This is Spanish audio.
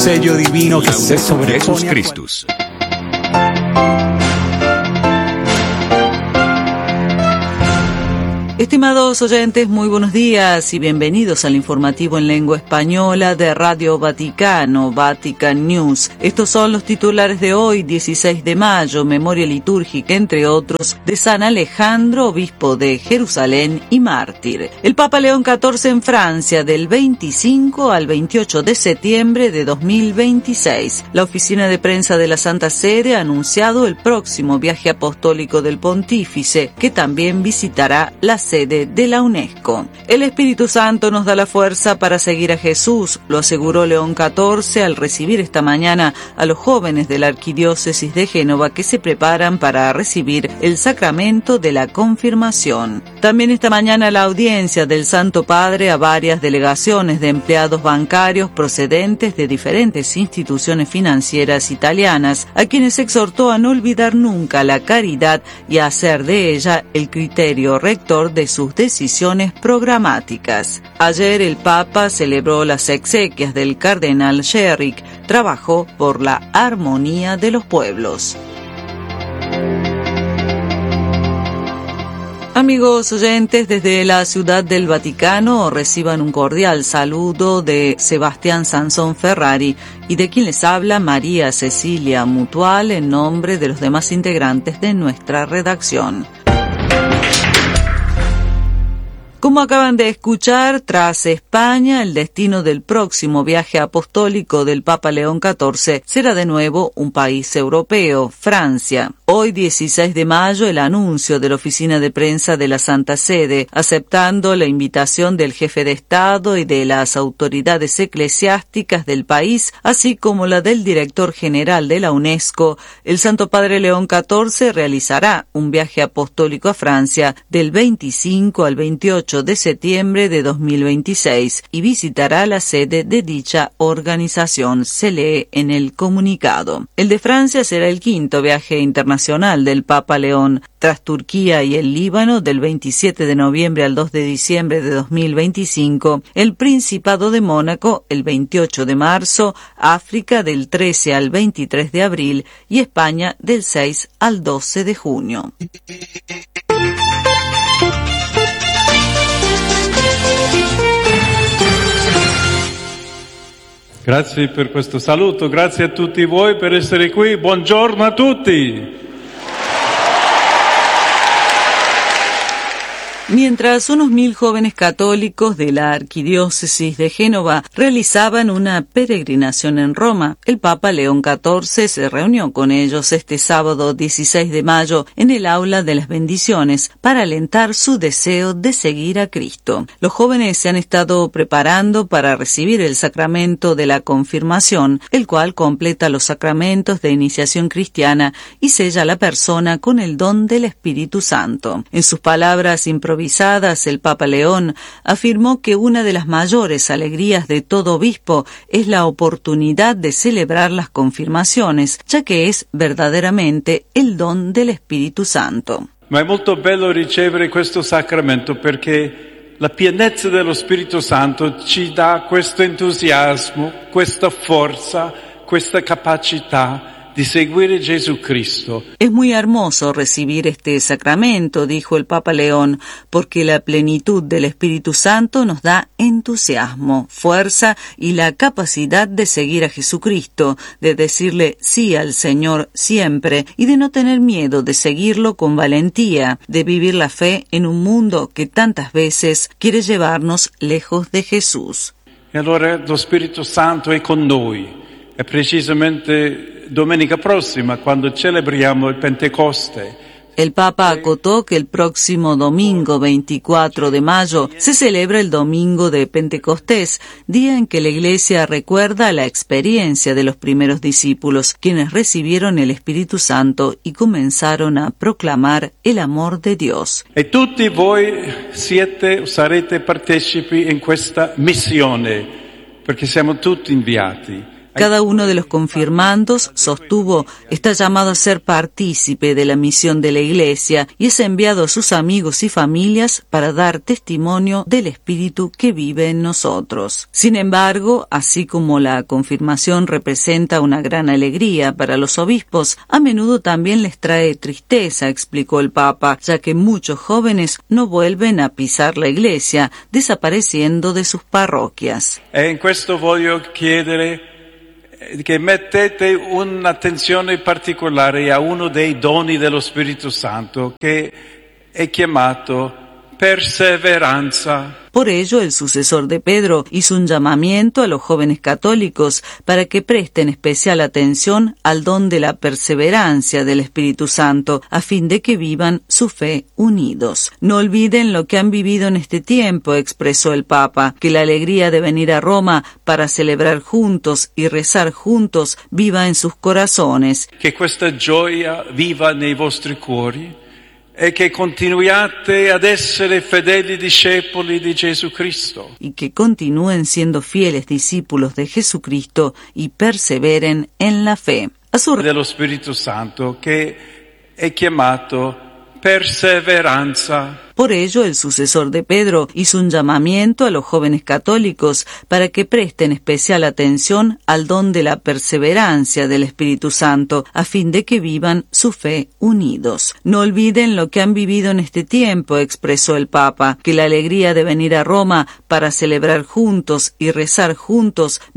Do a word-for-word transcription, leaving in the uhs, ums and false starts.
Sello divino que se sobrepone Jesus Christus. Estimados oyentes, muy buenos días y bienvenidos al informativo en lengua española de Radio Vaticano, Vatican News. Estos son los titulares de hoy, dieciséis de mayo, memoria litúrgica, entre otros, de San Alejandro, obispo de Jerusalén y mártir. El Papa León catorce en Francia, del veinticinco al veintiocho de septiembre de dos mil veintiséis. La oficina de prensa de la Santa Sede ha anunciado el próximo viaje apostólico del pontífice, que también visitará la sede de la UNESCO. El Espíritu Santo nos da la fuerza para seguir a Jesús, lo aseguró León catorce al recibir esta mañana a los jóvenes de la Arquidiócesis de Génova que se preparan para recibir el sacramento de la confirmación. También esta mañana la audiencia del Santo Padre a varias delegaciones de empleados bancarios procedentes de diferentes instituciones financieras italianas, a quienes exhortó a no olvidar nunca la caridad y a hacer de ella el criterio rector de sus decisiones programáticas. Ayer el Papa celebró las exequias del cardenal Sherrick, trabajó por la armonía de los pueblos. Amigos oyentes, desde la Ciudad del Vaticano reciban un cordial saludo de Sebastián Sansón Ferrari y de quien les habla María Cecilia Mutual en nombre de los demás integrantes de nuestra redacción. Como acaban de escuchar, tras España, el destino del próximo viaje apostólico del Papa León catorce será de nuevo un país europeo, Francia. Hoy, dieciséis de mayo, el anuncio de la oficina de prensa de la Santa Sede, aceptando la invitación del jefe de Estado y de las autoridades eclesiásticas del país, así como la del director general de la UNESCO, el Santo Padre León catorce realizará un viaje apostólico a Francia del veinticinco al veintiocho de septiembre de dos mil veintiséis y visitará la sede de dicha organización, se lee en el comunicado. El de Francia será el quinto viaje internacional del Papa León, tras Turquía y el Líbano del veintisiete de noviembre al dos de diciembre de dos mil veinticinco, el Principado de Mónaco el veintiocho de marzo, África del trece al veintitrés de abril y España del seis al doce de junio. Grazie per questo saluto, grazie a tutti voi per essere qui, buongiorno a tutti. Mientras unos mil jóvenes católicos de la Arquidiócesis de Génova realizaban una peregrinación en Roma, el Papa León catorce se reunió con ellos este sábado dieciséis de mayo en el Aula de las Bendiciones para alentar su deseo de seguir a Cristo. Los jóvenes se han estado preparando para recibir el sacramento de la confirmación, el cual completa los sacramentos de iniciación cristiana y sella a la persona con el don del Espíritu Santo. En sus palabras improvisadas, el Papa León afirmó que una de las mayores alegrías de todo obispo es la oportunidad de celebrar las confirmaciones, ya que es verdaderamente el don del Espíritu Santo. Ma è molto bello ricevere questo sacramento perché la pienezza dello Spirito Santo ci dà questo entusiasmo, questa forza, questa capacità di seguire Jesucristo. Es muy hermoso recibir este sacramento, dijo el Papa León, porque la plenitud del Espíritu Santo nos da entusiasmo, fuerza y la capacidad de seguir a Jesucristo, de decirle sí al Señor siempre y de no tener miedo de seguirlo con valentía, de vivir la fe en un mundo que tantas veces quiere llevarnos lejos de Jesús. E allora lo Spirito Santo è con noi, e precisamente domenica prossima, quando celebriamo il Pentecoste. El Papa acotó que el próximo domingo veinticuatro de mayo se celebra el Domingo de Pentecostés, día en que la Iglesia recuerda la experiencia de los primeros discípulos, quienes recibieron el Espíritu Santo y comenzaron a proclamar el amor de Dios. E tutti voi siete, sarete partecipi in questa missione, perché siamo tutti inviati. Cada uno de los confirmandos, sostuvo, está llamado a ser partícipe de la misión de la Iglesia y es enviado a sus amigos y familias para dar testimonio del Espíritu que vive en nosotros. Sin embargo, así como la confirmación representa una gran alegría para los obispos, a menudo también les trae tristeza, explicó el Papa, ya que muchos jóvenes no vuelven a pisar la Iglesia, desapareciendo de sus parroquias. E in questo voglio chiedere che mettete un'attenzione particolare a uno dei doni dello Spirito Santo che è chiamato perseveranza. Por ello, el sucesor de Pedro hizo un llamamiento a los jóvenes católicos para que presten especial atención al don de la perseverancia del Espíritu Santo, a fin de que vivan su fe unidos. No olviden lo que han vivido en este tiempo, expresó el Papa, que la alegría de venir a Roma para celebrar juntos y rezar juntos viva en sus corazones. Che questa gioia viva nei vostri cuori e che continuiate ad essere fedeli discepoli di Gesù Cristo. Y que continúen siendo fieles discípulos de Jesucristo y perseveren en la fe. A su dello Spirito Santo che è chiamato perseveranza. Por ello, el sucesor de Pedro hizo un llamamiento a los jóvenes católicos para que presten especial atención al don de la perseverancia del Espíritu Santo, a fin de que vivan su fe unidos. No olviden lo que han vivido en este tiempo, expresó el Papa, que la alegría de venir a Roma para celebrar juntos y rezar juntos